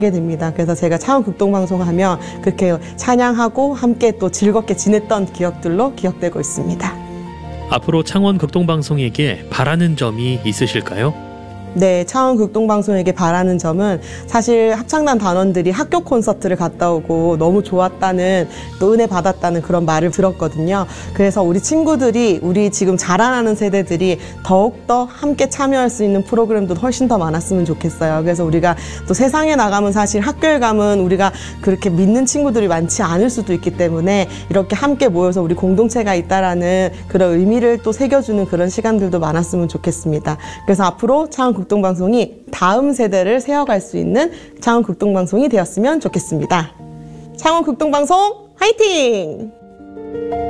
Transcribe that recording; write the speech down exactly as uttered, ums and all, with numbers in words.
됩니다. 그래서 제가 창원 극동방송 하면 그렇게 찬양하고 함께 또 즐겁게 지냈던 기억들로 기억되고 있습니다. 앞으로 창원 극동방송에게 바라는 점이 있으실까요? 네, 창원 극동방송에게 바라는 점은 사실 합창단 단원들이 학교 콘서트를 갔다 오고 너무 좋았다는, 또 은혜 받았다는 그런 말을 들었거든요. 그래서 우리 친구들이, 우리 지금 자라나는 세대들이 더욱더 함께 참여할 수 있는 프로그램도 훨씬 더 많았으면 좋겠어요. 그래서 우리가 또 세상에 나가면 사실 학교에 가면 우리가 그렇게 믿는 친구들이 많지 않을 수도 있기 때문에 이렇게 함께 모여서 우리 공동체가 있다라는 그런 의미를 또 새겨주는 그런 시간들도 많았으면 좋겠습니다. 그래서 앞으로 창원 극동방송이 다음 세대를 세워갈 수 있는 창원 극동방송이 되었으면 좋겠습니다. 창원 극동방송 화이팅!